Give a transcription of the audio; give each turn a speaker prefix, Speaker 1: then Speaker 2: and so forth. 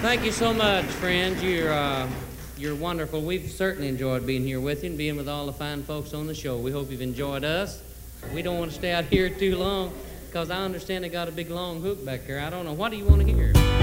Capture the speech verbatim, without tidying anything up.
Speaker 1: Thank you so much, friends. You're, uh, you're wonderful. We've certainly enjoyed being here with you and being with all the fine folks on the show. We hope you've enjoyed us. We don't want to stay out here too long because I understand they got a big long hook back there. I don't know. What do you want to hear?